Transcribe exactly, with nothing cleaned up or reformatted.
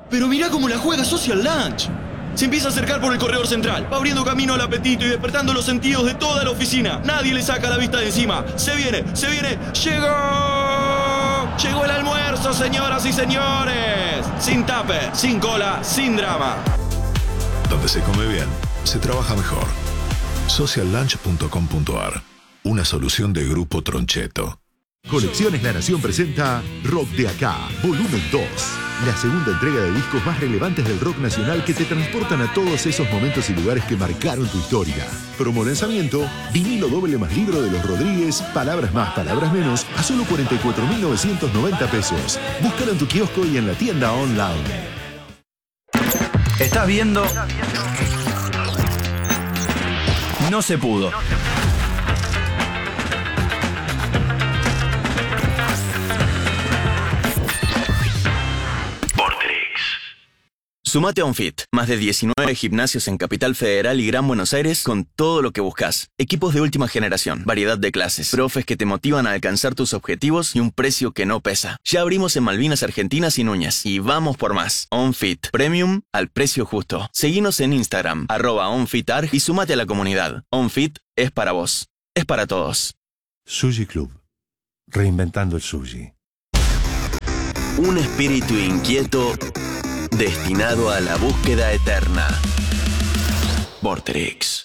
Pero mirá cómo la juega Social Lunch. Se empieza a acercar por el corredor central, va abriendo camino al apetito y despertando los sentidos de toda la oficina. Nadie le saca la vista de encima. Se viene, se viene. ¡Llegó! ¡Llegó el almuerzo, señoras y señores! Sin tupper, sin cola, sin drama. Donde se come bien, se trabaja mejor. social lunch punto com punto a r. Una solución de Grupo Troncheto. Colecciones La Nación presenta Rock de Acá, volumen dos. La segunda entrega de discos más relevantes del rock nacional que te transportan a todos esos momentos y lugares que marcaron tu historia. Promo lanzamiento, vinilo doble más libro de los Rodríguez, palabras más, palabras menos, a solo cuarenta y cuatro mil novecientos noventa pesos. Búscalo en tu kiosco y en la tienda online. Estás viendo... No se pudo. Sumate a OnFit, más de diecinueve gimnasios en Capital Federal y Gran Buenos Aires con todo lo que buscas. Equipos de última generación, variedad de clases, profes que te motivan a alcanzar tus objetivos y un precio que no pesa. Ya abrimos en Malvinas Argentinas y Núñez y vamos por más. OnFit, Premium al precio justo. Seguinos en Instagram, arroba OnFitArg y sumate a la comunidad. OnFit es para vos, es para todos. Sushi Club, reinventando el sushi. Un espíritu inquieto destinado a la búsqueda eterna. Vorterix.